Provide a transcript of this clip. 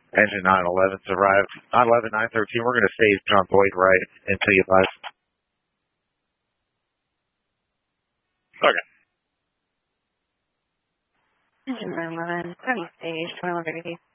Engine 911's arrived. 911, 913, we're going to save John Boyd right until you advise. Okay. Engine 911, 20 stage, 2130.